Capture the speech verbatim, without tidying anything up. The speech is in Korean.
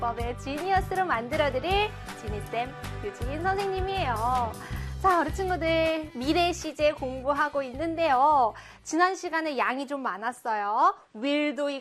문법의 지니어스로 만들어드릴 지니쌤 유지인 선생님이에요. 자, 우리 친구들 미래 시제 공부하고 있는데요. 지난 시간에 양이 좀 많았어요. will도